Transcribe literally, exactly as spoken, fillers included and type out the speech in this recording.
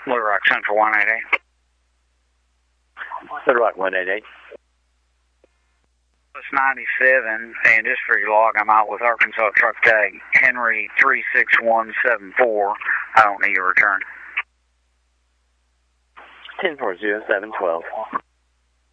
Little Rock Central one eight eight. Little Rock one eight eight. It's ninety-seven, and just for your log, I'm out with Arkansas Truck Tag Henry three six one seven four. I don't need a return. ten four zero seven twelve.